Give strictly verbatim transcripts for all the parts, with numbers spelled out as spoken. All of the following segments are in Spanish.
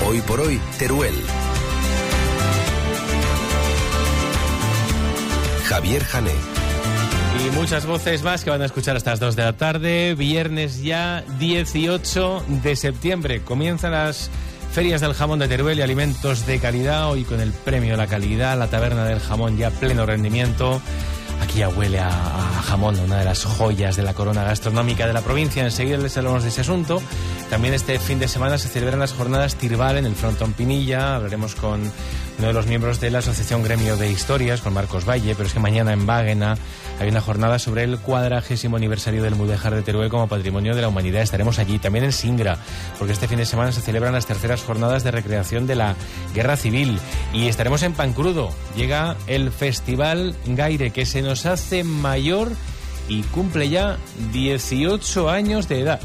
Hoy por hoy, Teruel. Javier Jané. Y muchas voces más que van a escuchar hasta las dos de la tarde. Viernes ya dieciocho de septiembre. Comienzan las ferias del jamón de Teruel y alimentos de calidad. Hoy con el premio a la calidad, la taberna del jamón ya pleno rendimiento. Aquí ya huele a, a jamón, una de las joyas de la corona gastronómica de la provincia. Enseguida les hablamos de ese asunto. También este fin de semana se celebran las jornadas Tirbal en el Frontón Pinilla. Hablaremos con uno de los miembros de la Asociación Gremio de Historias, con Marcos Valle, pero es que mañana en Báguena hay una jornada sobre el cuadragésimo aniversario del Mudéjar de Teruel como Patrimonio de la Humanidad. Estaremos allí, también en Singra, porque este fin de semana se celebran las terceras jornadas de recreación de la Guerra Civil. Y estaremos en Pancrudo. Llega el Festival Gaire, que se nos hace mayor y cumple ya dieciocho años de edad.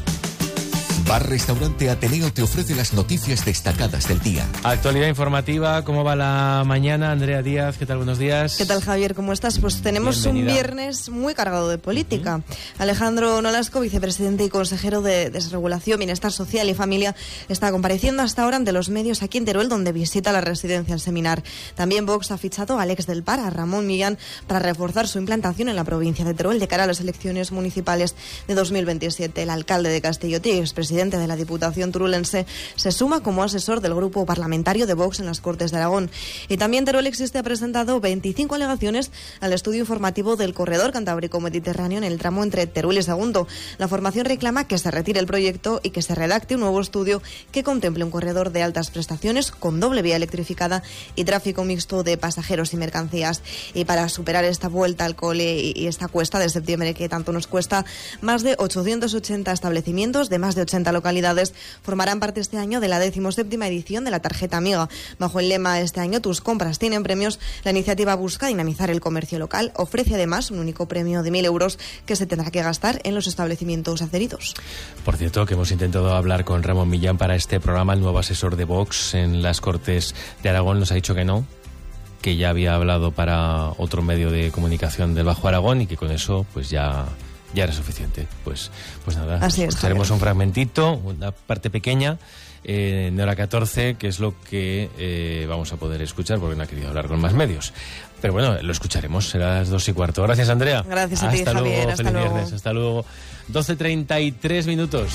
Bar Restaurante Ateneo te ofrece las noticias destacadas del día. Actualidad informativa, ¿cómo va la mañana? Andrea Díaz, ¿qué tal? Buenos días. ¿Qué tal, Javier? ¿Cómo estás? Pues tenemos Bienvenida. Un viernes muy cargado de política. Uh-huh. Alejandro Nolasco, vicepresidente y consejero de Desregulación, Bienestar Social y Familia, está compareciendo hasta ahora ante los medios aquí en Teruel, donde visita la residencia El Seminar. También Vox ha fichado al ex del Par, a Ramón Millán, para reforzar su implantación en la provincia de Teruel de cara a las elecciones municipales de dos mil veintisiete. El alcalde de Castellotí, expresidente de la Diputación turulense, se suma como asesor del grupo parlamentario de Vox en las Cortes de Aragón. Y también Teruel Existe ha presentado veinticinco alegaciones al estudio informativo del corredor cantábrico mediterráneo en el tramo entre Teruel y Sagunto. La formación reclama que se retire el proyecto y que se redacte un nuevo estudio que contemple un corredor de altas prestaciones con doble vía electrificada y tráfico mixto de pasajeros y mercancías. Y para superar esta vuelta al cole y esta cuesta de septiembre que tanto nos cuesta, más de ochocientos ochenta establecimientos de más de ochenta localidades formarán parte este año de la decimoséptima edición de la Tarjeta Amiga. Bajo el lema "Este año tus compras tienen premios", la iniciativa busca dinamizar el comercio local. Ofrece además un único premio de mil euros que se tendrá que gastar en los establecimientos adheridos. Por cierto, que hemos intentado hablar con Ramón Millán para este programa. El nuevo asesor de Vox en las Cortes de Aragón nos ha dicho que no, que ya había hablado para otro medio de comunicación del Bajo Aragón y que con eso pues ya... ya era suficiente. Pues, pues nada, Así es, escucharemos un fragmentito, una parte pequeña, eh, en hora catorce, que es lo que eh, vamos a poder escuchar, porque no ha querido hablar con más medios. Pero bueno, lo escucharemos, será las dos y cuarto. Gracias, Andrea. Gracias a ti, hasta Javier. Luego, hasta feliz luego. viernes. Hasta luego. doce treinta y tres minutos.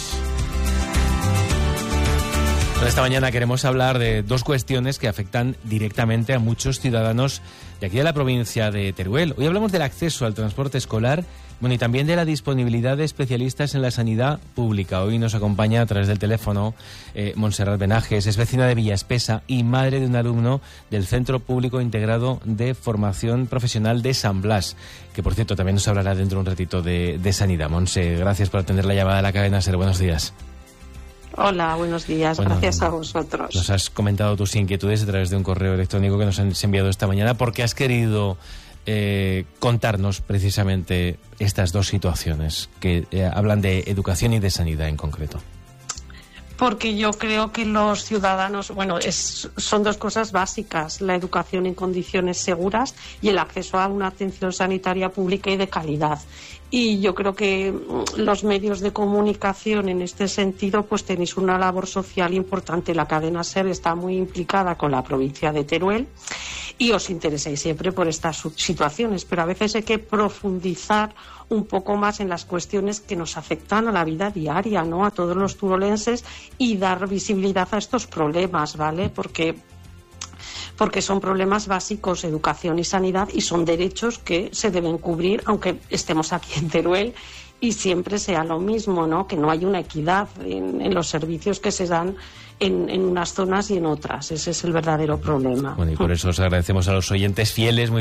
Esta mañana queremos hablar de dos cuestiones que afectan directamente a muchos ciudadanos de aquí de la provincia de Teruel. Hoy hablamos del acceso al transporte escolar, bueno, y también de la disponibilidad de especialistas en la sanidad pública. Hoy nos acompaña a través del teléfono eh, Montserrat Benajes, es vecina de Villaespesa y madre de un alumno del Centro Público Integrado de Formación Profesional de San Blas, que por cierto también nos hablará dentro de un ratito de, de sanidad. Monse, gracias por atender la llamada de la cadena SER. Buenos días. Hola, buenos días. Bueno, gracias a vosotros. Nos has comentado tus inquietudes a través de un correo electrónico que nos has enviado esta mañana porque has querido eh, contarnos precisamente estas dos situaciones que eh, hablan de educación y de sanidad en concreto. Porque yo creo que los ciudadanos, bueno, es, son dos cosas básicas: la educación en condiciones seguras y el acceso a una atención sanitaria pública y de calidad. Y yo creo que los medios de comunicación en este sentido pues tenéis una labor social importante. La cadena SER está muy implicada con la provincia de Teruel y os interesáis siempre por estas situaciones, pero a veces hay que profundizar un poco más en las cuestiones que nos afectan a la vida diaria, ¿no?, a todos los turolenses, y dar visibilidad a estos problemas, ¿vale? Porque porque son problemas básicos, educación y sanidad, y son derechos que se deben cubrir aunque estemos aquí en Teruel y siempre sea lo mismo, ¿no?, que no hay una equidad en, en los servicios que se dan en, en unas zonas y en otras. Ese es el verdadero problema. Bueno, y por eso os agradecemos a los oyentes fieles, muy